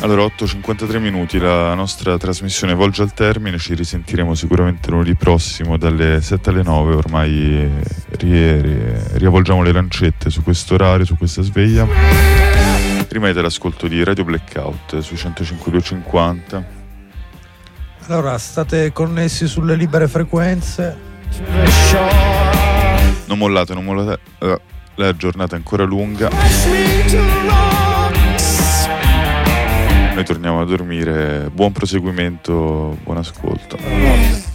Allora, 8:53 minuti, la nostra trasmissione volge al termine, ci risentiremo sicuramente lunedì prossimo dalle 7 alle 9, ormai riavvolgiamo le lancette su questo orario, su questa sveglia. Rimanete all'ascolto di Radio Blackout sui 105.250. Allora, state connessi sulle libere frequenze. Non mollate, la giornata è ancora lunga. Noi torniamo a dormire. Buon proseguimento, buon ascolto.